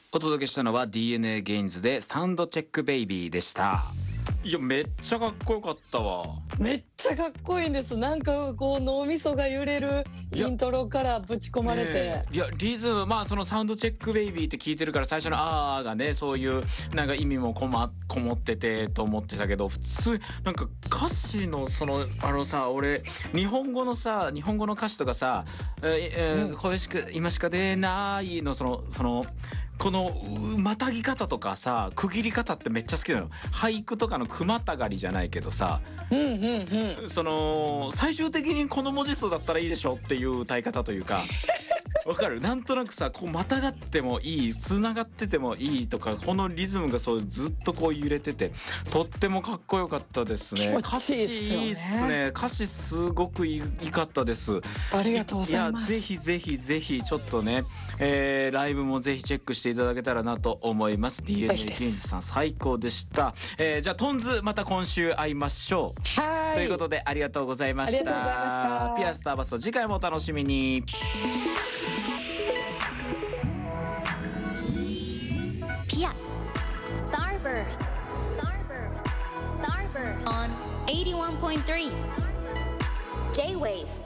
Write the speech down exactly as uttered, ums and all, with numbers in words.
お届けしたのは ディーエヌエー ゲインズでサウンドチェックベイビーでした。いやめっちゃかっこよかったわ。 めっちゃかっこいいんです。なんかこう脳みそが揺れるイントロからぶち込まれて、 ね、いやリズム、まあそのサウンドチェックベイビーって聞いてるから最初のあーがねそういうなんか意味もこまこもっててと思ってたけど、普通なんか歌詞のそのあのさ、俺日本語のさ日本語の歌詞とかさ、えーうん、これしか今しか出ないのそのそのこのまたぎ方とかさ区切り方ってめっちゃ好きなの。俳句とかの句またがりじゃないけどさ、 うんうんうん、 その最終的にこの文字数だったらいいでしょっていう歌い方というかわかる。なんとなくさこうまたがってもいい、つながっててもいいとか、このリズムがそうずっとこう揺れててとってもかっこよかったですね。 歌詞いいっすよね。 いいっすね。歌詞すごくいいかったです。 ありがとうございます。 いやぜひぜひぜひちょっとね、えー、ライブもぜひチェックしていただけたらなと思います。 ディーエヌエー ゲインズさん最高でした。えー、じゃあトンズまた今週会いましょう。 はいということでありがとうございました。 ありがとうございました。 ピアスターバスト次回もお楽しみに。 ピア Starburst Starburst Starburst on eighty-one point three J-Wave